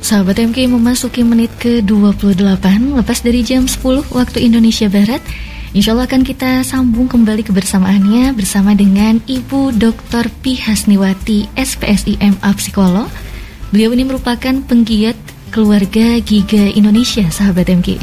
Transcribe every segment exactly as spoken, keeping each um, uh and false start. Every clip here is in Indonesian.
Sahabat M K, memasuki menit ke dua puluh delapan, lepas dari jam sepuluh waktu Indonesia Barat. Insya Allah akan kita sambung kembali kebersamaannya bersama dengan Ibu Doktor Pi Hasniwati, S P S I M A Psikolog. Beliau ini merupakan penggiat keluarga Giga Indonesia, sahabat M K.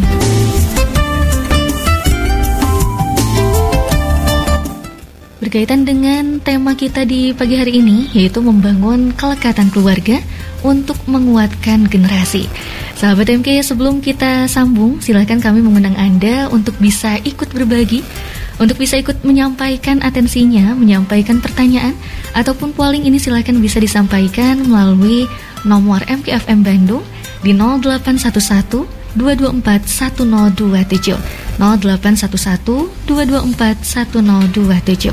Berkaitan dengan tema kita di pagi hari ini, yaitu membangun kelekatan keluarga untuk menguatkan generasi. Sahabat M K, sebelum kita sambung, silakan kami mengundang Anda untuk bisa ikut berbagi, untuk bisa ikut menyampaikan atensinya, menyampaikan pertanyaan, ataupun polling ini silakan bisa disampaikan melalui nomor M K F M Bandung di nol delapan satu satu dua dua empat satu nol dua tujuh nol delapan satu satu dua dua empat satu nol dua tujuh.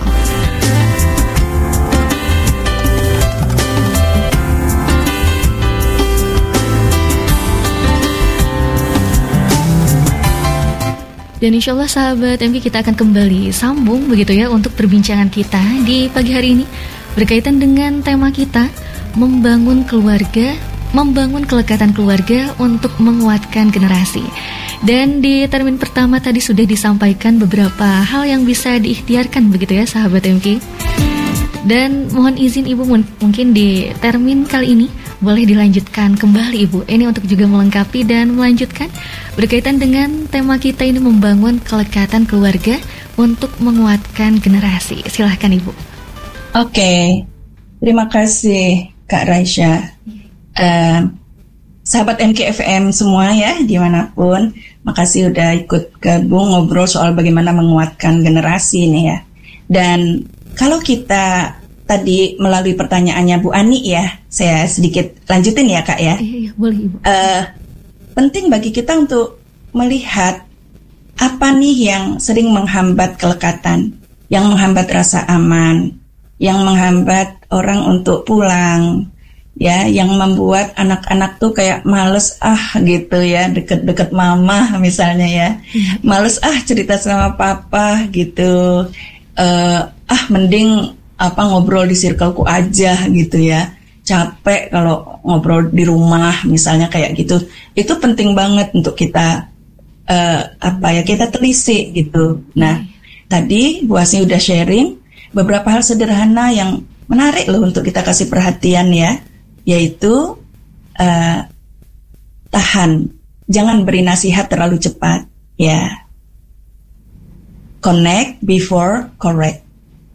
Dan insya Allah sahabat M K, kita akan kembali sambung begitu ya untuk perbincangan kita di pagi hari ini berkaitan dengan tema kita, membangun keluarga, membangun kelekatan keluarga untuk menguatkan generasi. Dan di termin pertama tadi sudah disampaikan beberapa hal yang bisa diikhtiarkan begitu ya sahabat M K. Dan mohon izin Ibu, mungkin di termin kali ini boleh dilanjutkan kembali Ibu, ini untuk juga melengkapi dan melanjutkan berkaitan dengan tema kita ini, membangun kelekatan keluarga untuk menguatkan generasi. Silahkan Ibu. Oke, terima kasih Kak Raisya. uh, Sahabat M K F M semua ya, dimanapun, makasih udah ikut gabung ngobrol soal bagaimana menguatkan generasi nih ya. Dan kalau kita tadi melalui pertanyaannya Bu Ani ya, saya sedikit lanjutin ya Kak ya. Iya, iya boleh Ibu. Uh, penting bagi kita untuk melihat apa nih yang sering menghambat kelekatan, yang menghambat rasa aman, yang menghambat orang untuk pulang, ya, yang membuat anak-anak tuh kayak males ah gitu ya, deket-deket mama misalnya ya, males ah cerita sama papa gitu, uh, ah mending apa ngobrol di circleku aja gitu ya, capek kalau ngobrol di rumah misalnya kayak gitu. Itu penting banget untuk kita uh, apa ya kita telisik gitu. Nah hmm. tadi Bu Asni udah sharing beberapa hal sederhana yang menarik loh untuk kita kasih perhatian ya, yaitu uh, tahan, jangan beri nasihat terlalu cepat ya, connect before correct.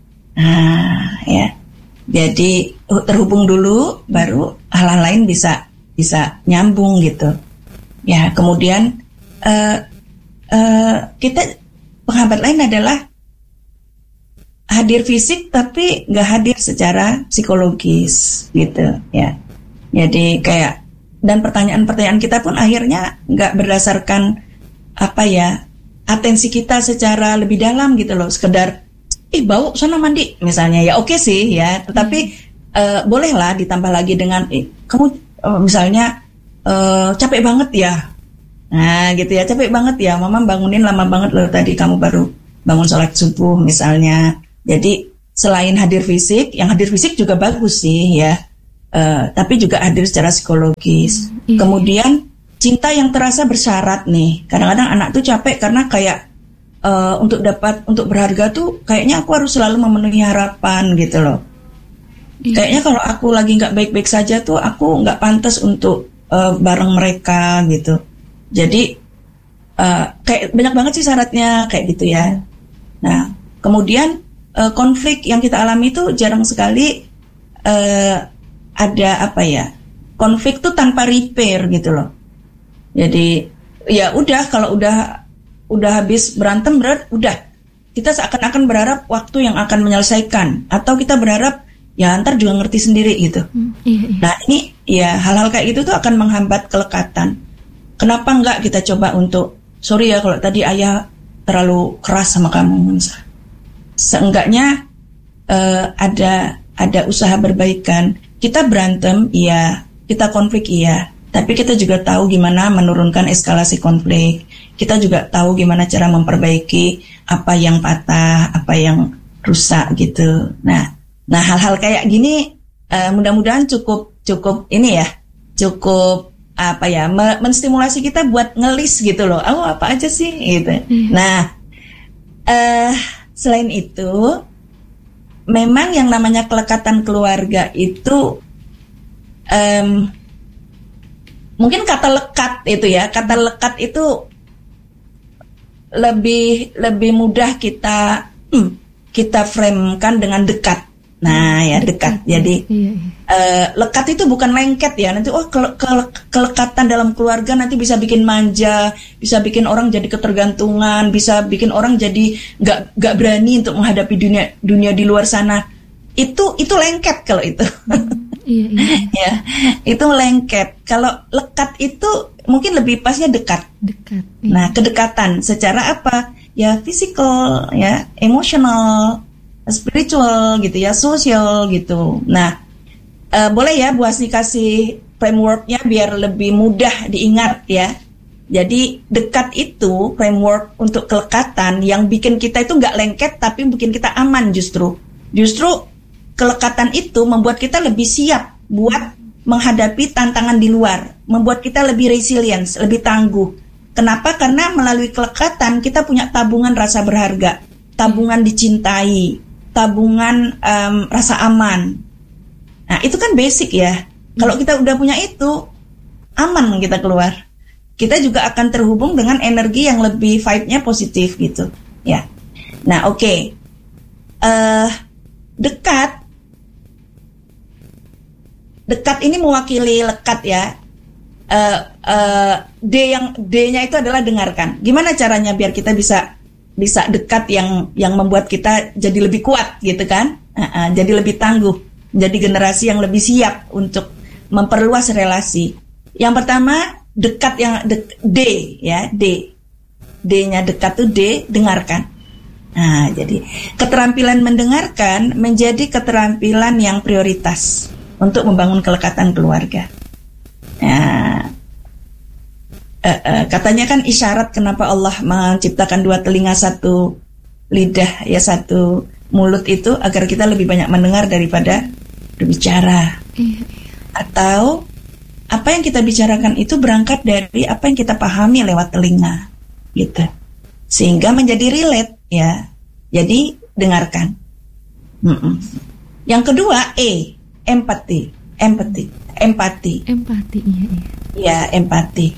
Nah ya, jadi terhubung dulu baru hal-hal lain bisa bisa nyambung gitu ya. Kemudian uh, uh, kita penghambat lain adalah hadir fisik tapi nggak hadir secara psikologis gitu ya. Jadi kayak, dan pertanyaan-pertanyaan kita pun akhirnya nggak berdasarkan apa ya atensi kita secara lebih dalam gitu loh, sekedar ih bau sana mandi misalnya ya, oke sih ya, tetapi hmm. uh, bolehlah ditambah lagi dengan eh, kamu uh, misalnya uh, capek banget ya, nah gitu ya, capek banget ya, mama bangunin lama banget loh tadi, kamu baru bangun sholat subuh misalnya. Jadi selain hadir fisik, yang hadir fisik juga bagus sih ya, uh, tapi juga hadir secara psikologis. hmm, iya. Kemudian cinta yang terasa bersyarat nih, kadang-kadang anak tuh capek karena kayak Uh, untuk dapat, untuk berharga tuh kayaknya aku harus selalu memenuhi harapan gitu loh. Iya. Kayaknya kalau aku lagi nggak baik-baik saja tuh aku nggak pantas untuk uh, bareng mereka gitu. Jadi uh, kayak banyak banget sih syaratnya kayak gitu ya. Nah kemudian uh, konflik yang kita alami itu jarang sekali uh, ada apa ya, konflik tuh tanpa repair gitu loh. Jadi ya udah, kalau udah udah habis berantem berat, udah kita seakan-akan berharap waktu yang akan menyelesaikan, atau kita berharap ya ntar juga ngerti sendiri gitu. Hmm, iya, iya. Nah ini ya hal-hal kayak gitu tuh akan menghambat kelekatan. Kenapa enggak kita coba untuk, sorry ya kalau tadi ayah terlalu keras sama kamu, seenggaknya uh, ada ada usaha berbaikan. Kita berantem iya, kita konflik iya, tapi kita juga tahu gimana menurunkan eskalasi konflik. Kita juga tahu gimana cara memperbaiki apa yang patah, apa yang rusak gitu. Nah, nah hal-hal kayak gini uh, mudah-mudahan cukup cukup ini ya, cukup apa ya me- menstimulasi kita buat ngelis gitu loh. Oh apa aja sih gitu. Hmm. Nah, uh, selain itu, memang yang namanya kelekatan keluarga itu um, mungkin kata lekat itu ya, kata lekat itu lebih lebih mudah kita hmm, kita framekan dengan dekat. Nah ya dekat. dekat. Jadi iya, iya. Uh, lekat itu bukan lengket ya. Nanti oh ke, ke, kelekatan dalam keluarga nanti bisa bikin manja, bisa bikin orang jadi ketergantungan, bisa bikin orang jadi nggak nggak berani untuk menghadapi dunia dunia di luar sana. Itu itu lengket kalau itu. Iya, iya. Ya, itu lengket. Kalau lekat itu mungkin lebih pasnya dekat. Dekat. Iya. Nah, kedekatan secara apa? Ya physical, ya emotional, spiritual gitu ya, sosial gitu. Nah, uh, boleh ya Bu Hasni kasih frameworknya biar lebih mudah diingat ya. Jadi dekat itu framework untuk kelekatan yang bikin kita itu nggak lengket tapi bikin kita aman justru. Justru kelekatan itu membuat kita lebih siap buat menghadapi tantangan di luar, membuat kita lebih resilience, lebih tangguh. Kenapa? Karena melalui kelekatan kita punya tabungan rasa berharga, tabungan dicintai, tabungan um, rasa aman. Nah itu kan basic ya. Kalau kita udah punya itu, aman kita keluar. Kita juga akan terhubung dengan energi yang lebih vibe-nya positif gitu. Ya. Nah oke, okay. uh, dekat, dekat ini mewakili lekat ya. Uh, uh, D yang D-nya itu adalah dengarkan. Gimana caranya biar kita bisa bisa dekat yang yang membuat kita jadi lebih kuat gitu kan? Uh, uh, jadi lebih tangguh, jadi generasi yang lebih siap untuk memperluas relasi. Yang pertama dekat yang de, D ya D D-nya dekat tuh D dengarkan. Nah jadi keterampilan mendengarkan menjadi keterampilan yang prioritas untuk membangun kelekatan keluarga. Nah, uh, uh, katanya kan isyarat kenapa Allah menciptakan dua telinga satu lidah ya satu mulut itu agar kita lebih banyak mendengar daripada berbicara. Iya, iya. Atau apa yang kita bicarakan itu berangkat dari apa yang kita pahami lewat telinga, gitu. Sehingga menjadi relate ya. Jadi dengarkan. Mm-mm. Yang kedua E, empati. Empati, empati, empati, iya, iya. Ya, empati.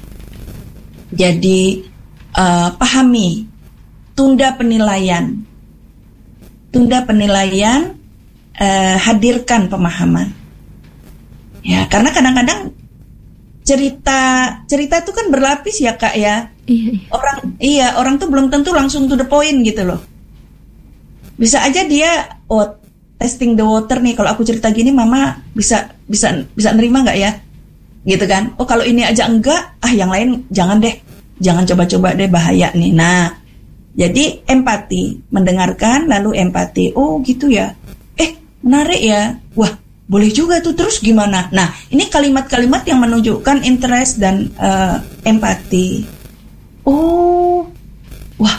Jadi uh, pahami, tunda penilaian, tunda penilaian, uh, hadirkan pemahaman. Ya, karena kadang-kadang cerita cerita itu kan berlapis ya Kak ya. Iya, iya. Orang, iya orang tuh belum tentu langsung to the point gitu loh. Bisa aja dia oh testing the water nih, kalau aku cerita gini mama bisa bisa bisa nerima nggak ya gitu kan. Oh kalau ini aja enggak, ah yang lain jangan deh, jangan coba-coba deh, bahaya nih. Nah jadi empati, mendengarkan lalu empati. Oh gitu ya, eh menarik ya, wah boleh juga tuh, terus gimana. Nah ini kalimat-kalimat yang menunjukkan interest dan uh, empati. Oh wah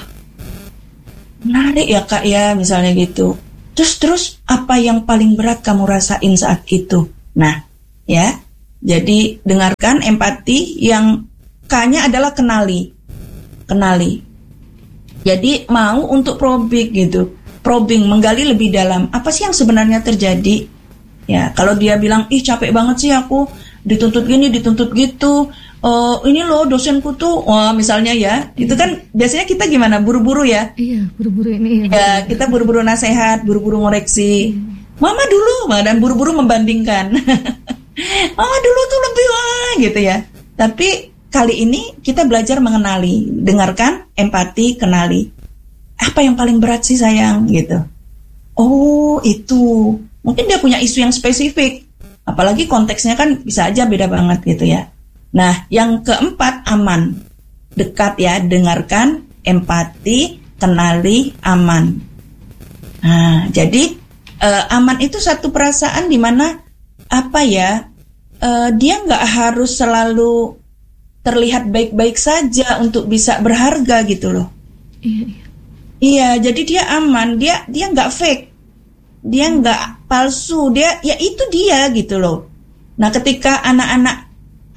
menarik ya Kak ya misalnya gitu. Terus terus apa yang paling berat kamu rasain saat itu? Nah, ya. Jadi dengarkan, empati, yang K-nya adalah kenali. Kenali. Jadi mau untuk probing gitu. Probing, menggali lebih dalam. Apa sih yang sebenarnya terjadi? Ya, kalau dia bilang, "Ih, capek banget sih aku, dituntut gini, dituntut gitu. Oh, ini loh dosenku tuh." Wah, misalnya ya. Itu kan biasanya kita gimana? Buru-buru ya? Iya, buru-buru ini. Ya, ya kita buru-buru nasihat, buru-buru ngoreksi. Iya. Mama dulu, dan buru-buru membandingkan. Mama dulu tuh lebih wah gitu ya. Tapi kali ini kita belajar mengenali, dengarkan, empati, kenali. Apa yang paling berat sih sayang gitu. Oh, itu. Mungkin dia punya isu yang spesifik. Apalagi konteksnya kan bisa aja beda banget gitu ya. Nah, yang keempat aman. Dekat ya, dengarkan, empati, kenali, aman. Nah, jadi uh, aman itu satu perasaan di mana apa ya? Uh, dia nggak harus selalu terlihat baik-baik saja untuk bisa berharga gitu loh. Iya, iya. Iya, jadi dia aman, dia dia nggak fake, dia nggak palsu, dia ya itu dia gitu loh. Nah, ketika anak-anak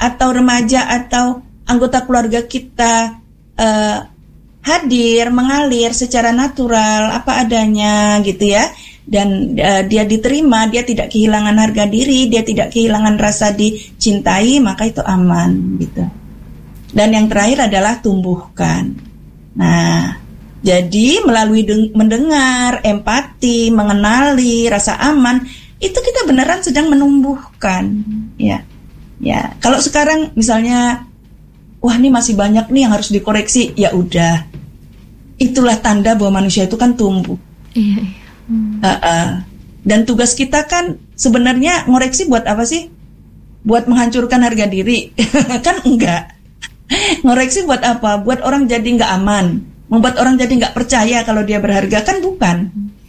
atau remaja atau anggota keluarga kita uh, hadir, mengalir secara natural apa adanya gitu ya, dan uh, dia diterima, dia tidak kehilangan harga diri, dia tidak kehilangan rasa dicintai, maka itu aman gitu. Dan yang terakhir adalah tumbuhkan. Nah, jadi melalui deng- mendengar, empati, mengenali, rasa aman, itu kita beneran sedang menumbuhkan, ya. Ya, kalau sekarang misalnya, wah ini masih banyak nih yang harus dikoreksi, ya udah, itulah tanda bahwa manusia itu kan tumbuh. Iya. iya. Hmm. Uh, uh. Dan tugas kita kan sebenarnya ngoreksi buat apa sih? Buat menghancurkan harga diri, kan enggak. Ngoreksi buat apa? Buat orang jadi nggak aman. Membuat orang jadi nggak percaya kalau dia berharga, kan bukan.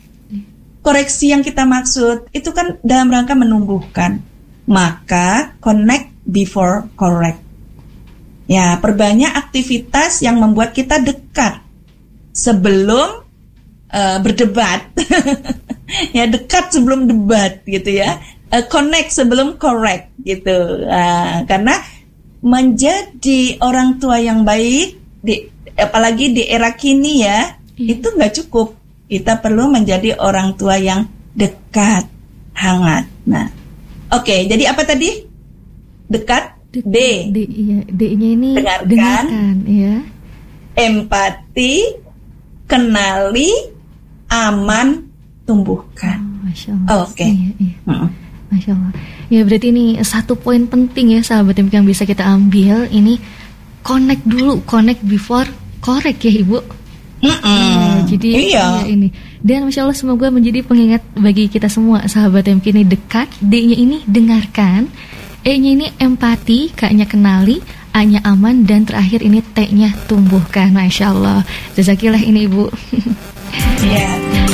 Koreksi yang kita maksud itu kan dalam rangka menumbuhkan. Maka connect before correct. Ya, perbanyak aktivitas yang membuat kita dekat sebelum uh, berdebat. Ya, dekat sebelum debat gitu ya. Uh, connect sebelum correct gitu. Uh, karena menjadi orang tua yang baik di apalagi di era kini ya, iya. itu nggak cukup. Kita perlu menjadi orang tua yang dekat, hangat. Nah, oke. Okay, jadi apa tadi? Dekat. D. D. D. Iya. D-nya ini dengarkan. dengarkan, ya. Empati, kenali, aman, tumbuhkan. Oh, Masya Allah. Oh, oke. Okay. Iya, iya. Mm-mm. Masya Allah. Ya berarti ini satu poin penting ya sahabat yang bisa kita ambil. Ini connect dulu, connect before correct ya Ibu. Ya, jadi iya. ya ini. Dan Masya Allah semoga menjadi pengingat bagi kita semua sahabat yang kini dekat. D-nya ini dengarkan, E-nya ini empati, K-nya kenali, A-nya aman, dan terakhir ini T-nya tumbuhkan. Masya Allah. Jazakillah ini Ibu. Iya.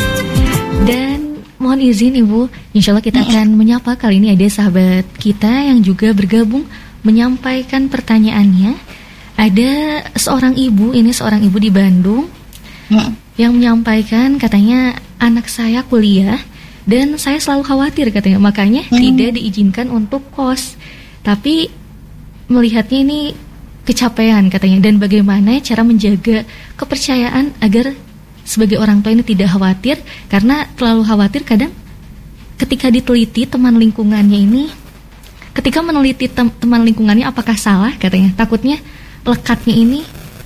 Dan mohon izin Ibu, insya Allah kita akan menyapa kali ini ada sahabat kita yang juga bergabung menyampaikan pertanyaannya. Ada seorang ibu, ini seorang ibu di Bandung yang menyampaikan katanya anak saya kuliah dan saya selalu khawatir katanya, makanya hmm. tidak diizinkan untuk kos. Tapi melihatnya ini kecapean katanya, dan bagaimana cara menjaga kepercayaan agar sebagai orang tua ini tidak khawatir, karena terlalu khawatir kadang ketika diteliti teman lingkungannya ini, ketika meneliti tem- teman lingkungannya apakah salah katanya, takutnya lekatnya ini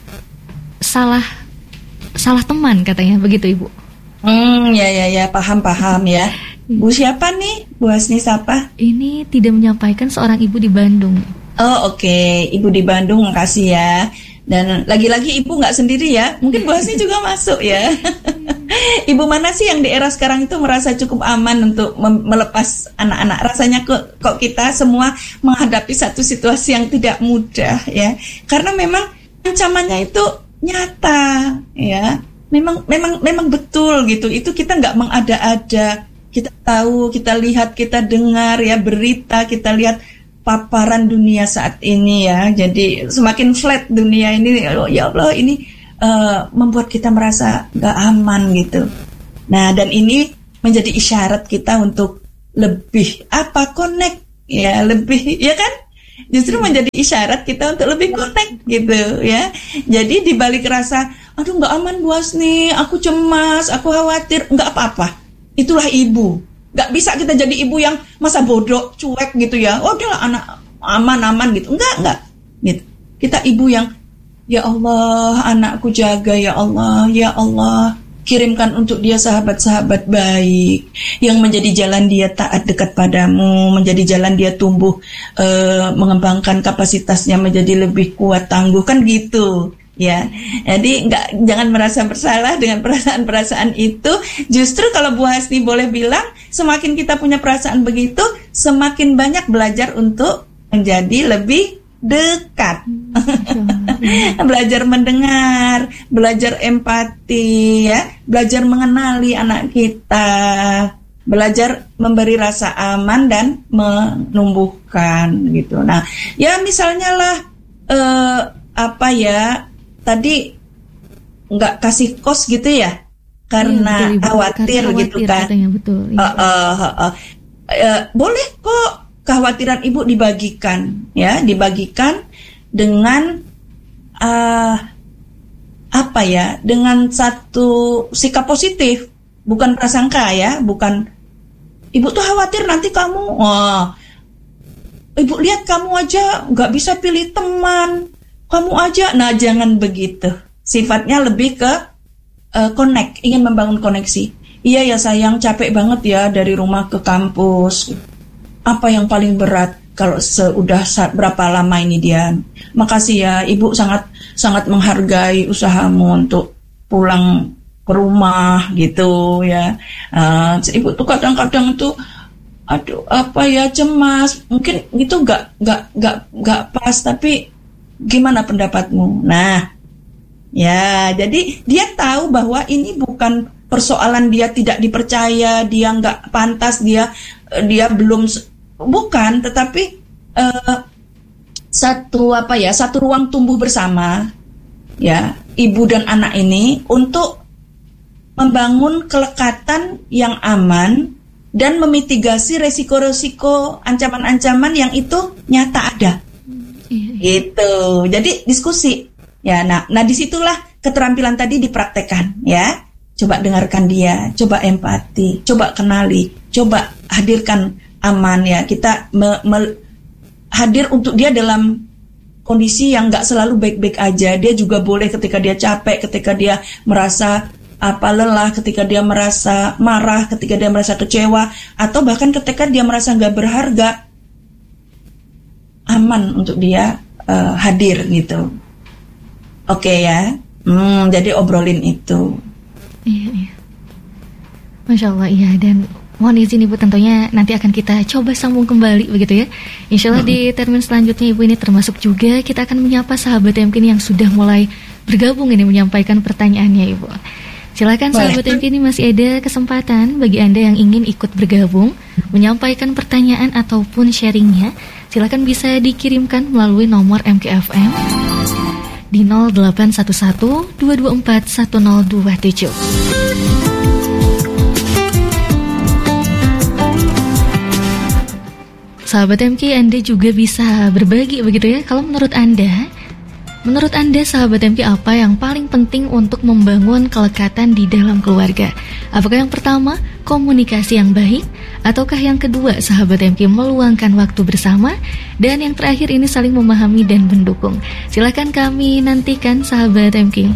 salah salah teman katanya, begitu Ibu. Hmm, ya ya ya, paham paham ya. Bu siapa nih? Bu Hasni siapa? Ini tidak menyampaikan seorang ibu di Bandung. Oh oke, okay. Ibu di Bandung, makasih ya. Dan lagi-lagi ibu nggak sendiri ya, mungkin Bu Hasni juga masuk ya. Ibu mana sih yang di era sekarang itu merasa cukup aman untuk mem- melepas anak-anak? Rasanya kok, kok kita semua menghadapi satu situasi yang tidak mudah ya. Karena memang ancamannya itu nyata ya. Memang memang memang betul gitu. Itu kita nggak mengada-ada. Kita tahu, kita lihat, kita dengar ya berita, kita lihat paparan dunia saat ini ya. Jadi semakin flat dunia ini, oh, ya Allah ini uh, membuat kita merasa gak aman gitu. Nah, dan ini menjadi isyarat kita untuk lebih apa connect ya, lebih ya kan? Justru menjadi isyarat kita untuk lebih connect gitu ya. Jadi dibalik rasa aduh gak aman Bu Hasni, aku cemas, aku khawatir, gak apa-apa. Itulah ibu. Gak bisa kita jadi ibu yang masa bodoh, cuek gitu ya. Oh udahlah anak aman-aman gitu. Enggak, enggak gitu. Kita ibu yang ya Allah, anakku jaga ya Allah, ya Allah, kirimkan untuk dia sahabat-sahabat baik yang menjadi jalan dia taat dekat padamu, menjadi jalan dia tumbuh, uh, mengembangkan kapasitasnya menjadi lebih kuat, tangguh, kan gitu. Ya, jadi nggak, jangan merasa bersalah dengan perasaan-perasaan itu. Justru kalau Bu Hasni boleh bilang, semakin kita punya perasaan begitu, semakin banyak belajar untuk menjadi lebih dekat. Belajar mendengar, belajar empati, ya, belajar mengenali anak kita, belajar memberi rasa aman dan menumbuhkan gitu. Nah, ya misalnya lah eh, apa ya? Tadi nggak kasih kos gitu ya, karena iya, betul, khawatir, karena gitu kan. Katanya, betul, iya. uh, uh, uh, uh. Uh, boleh kok kekhawatiran ibu dibagikan, ya, dibagikan dengan uh, apa ya, dengan satu sikap positif, bukan prasangka ya, bukan ibu tuh khawatir nanti kamu, oh, ibu lihat kamu aja nggak bisa pilih teman, kamu aja, nah jangan begitu. Sifatnya lebih ke uh, connect, ingin membangun koneksi. Iya ya sayang, capek banget ya dari rumah ke kampus. Apa yang paling berat kalau sudah berapa lama ini Dian? Makasih ya, ibu sangat sangat menghargai usahamu untuk pulang ke rumah gitu ya. Uh, ibu tuh kadang-kadang tuh, aduh apa ya, cemas. Mungkin itu nggak nggak nggak nggak pas, tapi gimana pendapatmu? Nah, ya jadi dia tahu bahwa ini bukan persoalan dia tidak dipercaya, dia nggak pantas, dia dia belum. Bukan, tetapi uh, satu apa ya, satu ruang tumbuh bersama, ya, ibu dan anak ini untuk membangun kelekatan yang aman dan memitigasi resiko-resiko ancaman-ancaman yang itu nyata ada, hmm. gitu. Jadi diskusi, ya. Nah, nah disitulah keterampilan tadi dipraktekkan, ya. Coba dengarkan dia, coba empati, coba kenali, coba hadirkan aman ya, kita me, me, hadir untuk dia dalam kondisi yang nggak selalu baik-baik aja. Dia juga boleh ketika dia capek, ketika dia merasa apa lelah, ketika dia merasa marah, ketika dia merasa kecewa, atau bahkan ketika dia merasa nggak berharga, aman untuk dia uh, hadir gitu. Oke okay, ya, hmm, jadi obrolin itu. Iya, iya. Masya Allah, iya. Dan mohon izin Ibu, tentunya nanti akan kita coba sambung kembali begitu ya. Insya Allah hmm. di termin selanjutnya Ibu ini termasuk juga kita akan menyapa sahabat M K ini yang sudah mulai bergabung ini menyampaikan pertanyaannya Ibu. Silakan sahabat M K ini, masih ada kesempatan bagi Anda yang ingin ikut bergabung menyampaikan pertanyaan ataupun sharingnya. Silakan bisa dikirimkan melalui nomor M K F M di nol delapan satu satu dua dua empat satu nol dua tujuh. Sahabat M K, Anda juga bisa berbagi begitu ya. Kalau menurut Anda, menurut Anda sahabat M K, apa yang paling penting untuk membangun kelekatan di dalam keluarga? Apakah yang pertama, komunikasi yang baik? Ataukah yang kedua, sahabat M K, meluangkan waktu bersama? Dan yang terakhir ini saling memahami dan mendukung. Silakan kami nantikan sahabat M K.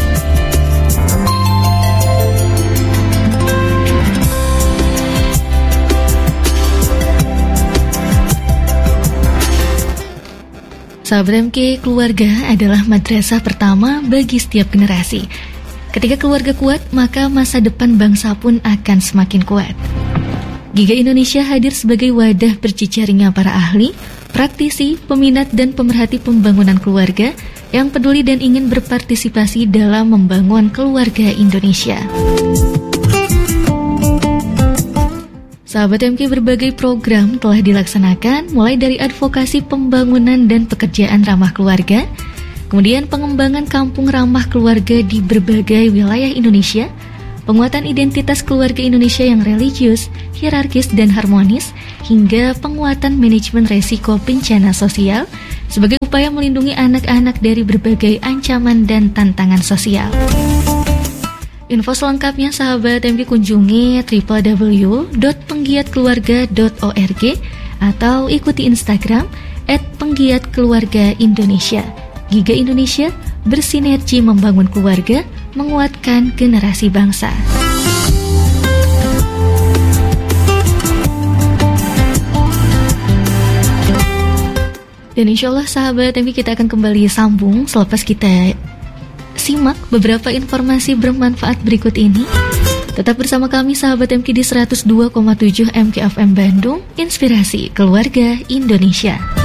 Sahabat M K, keluarga adalah madrasah pertama bagi setiap generasi. Ketika keluarga kuat, maka masa depan bangsa pun akan semakin kuat. Giga Indonesia hadir sebagai wadah berjejaringnya para ahli, praktisi, peminat dan pemerhati pembangunan keluarga yang peduli dan ingin berpartisipasi dalam membangun keluarga Indonesia. Sahabat M K, berbagai program telah dilaksanakan, mulai dari advokasi pembangunan dan pekerjaan ramah keluarga, kemudian pengembangan kampung ramah keluarga di berbagai wilayah Indonesia, penguatan identitas keluarga Indonesia yang religius, hierarkis dan harmonis, hingga penguatan manajemen resiko bencana sosial sebagai upaya melindungi anak-anak dari berbagai ancaman dan tantangan sosial. Info selengkapnya sahabat M K kunjungi w w w dot penggiatkeluarga dot org atau ikuti Instagram et penggiatkeluarga Indonesia. Giga Indonesia bersinergi membangun keluarga, menguatkan generasi bangsa. Dan insya Allah sahabat M K, kita akan kembali sambung selepas kita simak beberapa informasi bermanfaat berikut ini. Tetap bersama kami sahabat M K di seratus dua koma tujuh M K F M Bandung, Inspirasi Keluarga Indonesia.